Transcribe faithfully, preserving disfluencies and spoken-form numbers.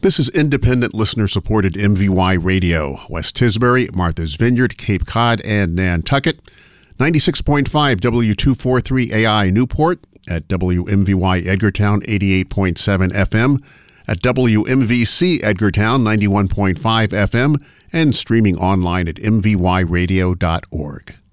This is independent listener-supported M V Y Radio. West Tisbury, Martha's Vineyard, Cape Cod, and Nantucket. ninety-six point five W two forty-three A I Newport, at W M V Y Edgartown eighty-eight point seven F M, at W M V C Edgartown ninety-one point five F M, and streaming online at m v y radio dot org.